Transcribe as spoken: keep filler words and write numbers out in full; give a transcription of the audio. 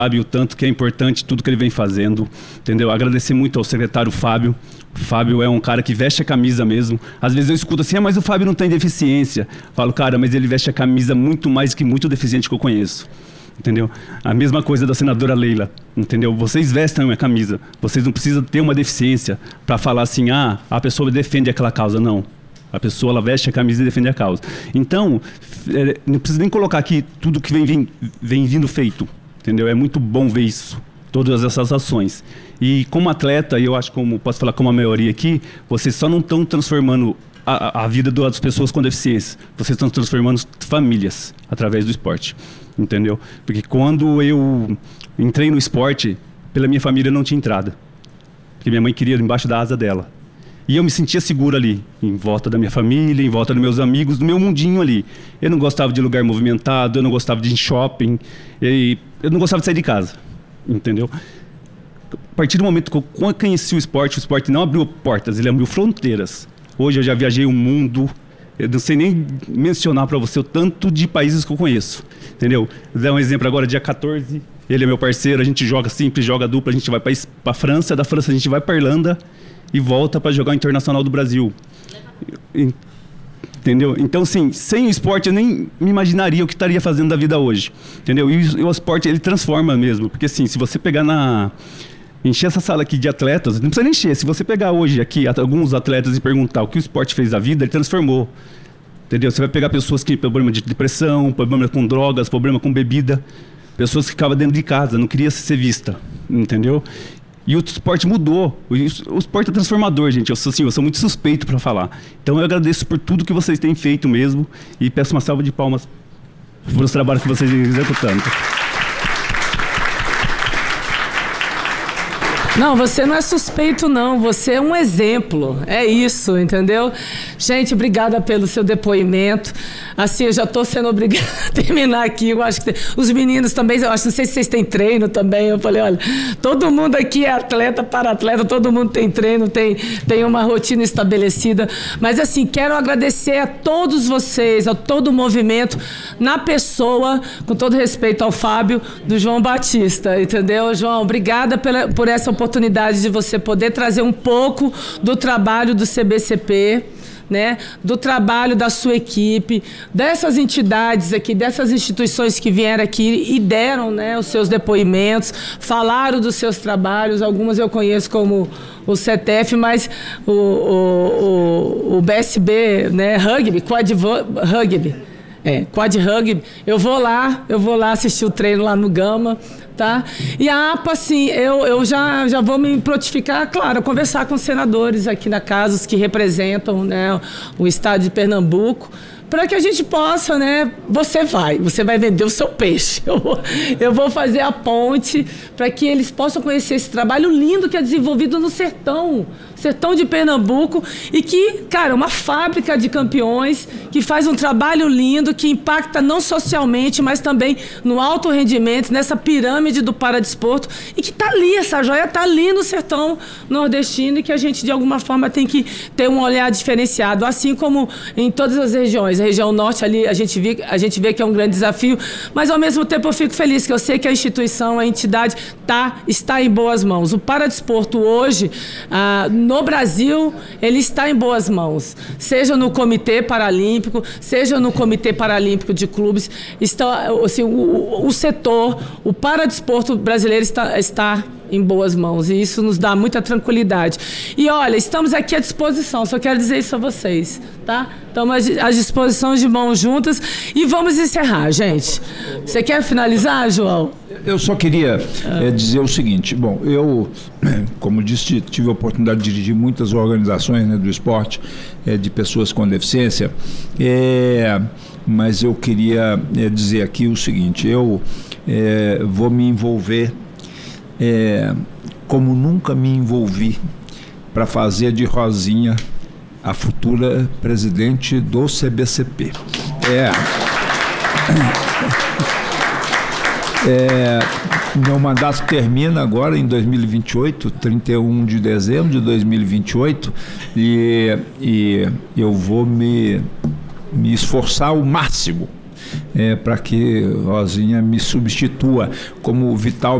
sabe o tanto que é importante tudo que ele vem fazendo, entendeu? Agradecer muito ao secretário Fábio. O Fábio é um cara que veste a camisa mesmo. Às vezes eu escuto assim, ah, mas o Fábio não tem deficiência. Falo, cara, mas ele veste a camisa muito mais que muito deficiente que eu conheço. Entendeu? A mesma coisa da senadora Leila, entendeu? Vocês vestem a camisa, vocês não precisam ter uma deficiência para falar assim, ah, a pessoa defende aquela causa, não. A pessoa, ela veste a camisa e defende a causa. Então, é, não precisa nem colocar aqui tudo que vem, vem, vem vindo feito, entendeu? É muito bom ver isso, todas essas ações. E como atleta, eu acho, como posso falar como a maioria aqui, vocês só não estão transformando a, a vida das pessoas com deficiência, vocês estão transformando famílias através do esporte. Entendeu? Porque quando eu entrei no esporte, pela minha família não tinha entrada. Porque minha mãe queria embaixo da asa dela. E eu me sentia seguro ali, em volta da minha família, em volta dos meus amigos, do meu mundinho ali. Eu não gostava de lugar movimentado, eu não gostava de ir em shopping, e eu não gostava de sair de casa. Entendeu? A partir do momento que eu conheci o esporte, o esporte não abriu portas, ele abriu fronteiras. Hoje eu já viajei o mundo. Eu não sei nem mencionar para você o tanto de países que eu conheço, entendeu? Vou dar um exemplo agora, dia quatorze, ele é meu parceiro, a gente joga simples, joga dupla, a gente vai para a França, da França a gente vai para Irlanda e volta para jogar o Internacional do Brasil. Entendeu? Então, assim, sem o esporte eu nem me imaginaria o que estaria fazendo da vida hoje, entendeu? E o, o esporte, ele transforma mesmo, porque assim, se você pegar na... encher essa sala aqui de atletas, não precisa nem encher, se você pegar hoje aqui alguns atletas e perguntar o que o esporte fez da vida, ele transformou, entendeu? Você vai pegar pessoas que têm problema de depressão, problema com drogas, problema com bebida, pessoas que ficavam dentro de casa, não queria ser vista, entendeu? E o esporte mudou, o, o esporte é transformador, gente, eu sou, assim, eu sou muito suspeito para falar. Então eu agradeço por tudo que vocês têm feito mesmo e peço uma salva de palmas pelos trabalhos que vocês vêm executando. Não, você não é suspeito, não. Você é um exemplo. É isso, entendeu? Gente, obrigada pelo seu depoimento. Assim, eu já estou sendo obrigada a terminar aqui. Eu acho que os meninos também, eu acho, não sei se vocês têm treino também. Eu falei, olha, todo mundo aqui é atleta para atleta, todo mundo tem treino, tem, tem uma rotina estabelecida. Mas, assim, quero agradecer a todos vocês, a todo o movimento, na pessoa, com todo respeito ao Fábio, do João Batista, entendeu? João, obrigada pela, por essa oportunidade. oportunidade de você poder trazer um pouco do trabalho do C B C P, né, do trabalho da sua equipe, dessas entidades aqui, dessas instituições que vieram aqui e deram, né, os seus depoimentos, falaram dos seus trabalhos, algumas eu conheço como o C T F, mas o, o, o, o B S B, né, Rugby, Quad Rugby, é, Quad Rugby, eu vou lá, eu vou lá assistir o treino lá no Gama, tá? E a APA, assim, eu, eu já, já vou me prontificar, claro, conversar com os senadores aqui na casa, os que representam, né, o estado de Pernambuco, para que a gente possa, né, você vai, você vai vender o seu peixe. Eu vou, eu vou fazer a ponte para que eles possam conhecer esse trabalho lindo que é desenvolvido no sertão, sertão de Pernambuco, e que, cara, uma fábrica de campeões que faz um trabalho lindo, que impacta não socialmente, mas também no alto rendimento, nessa pirâmide do paradesporto, e que está ali, essa joia está ali no sertão nordestino, e que a gente, de alguma forma, tem que ter um olhar diferenciado, assim como em todas as regiões. A região norte ali, a gente vê, a gente vê que é um grande desafio, mas, ao mesmo tempo, eu fico feliz, que eu sei que a instituição, a entidade tá, está em boas mãos. O paradesporto hoje, ah, no Brasil, ele está em boas mãos, seja no Comitê Paralímpico, seja no Comitê Paralímpico de Clubes, está, assim, o, o setor, o paradesporto brasileiro está, está em boas mãos, e isso nos dá muita tranquilidade. E olha, estamos aqui à disposição, só quero dizer isso a vocês, tá? Estamos à disposição, de mãos juntas, e vamos encerrar, gente. Você quer finalizar, João? Eu só queria é, dizer o seguinte, bom, eu, como disse, tive a oportunidade de dirigir muitas organizações, né, do esporte, é, de pessoas com deficiência, é, mas eu queria é, dizer aqui o seguinte, eu é, vou me envolver É, como nunca me envolvi para fazer de Rosinha a futura presidente do C B C P. É, é, meu mandato termina agora em dois mil e vinte e oito, trinta e um de dezembro de dois mil e vinte e oito, e, e eu vou me, me esforçar ao máximo é, para que Rosinha me substitua, como o Vital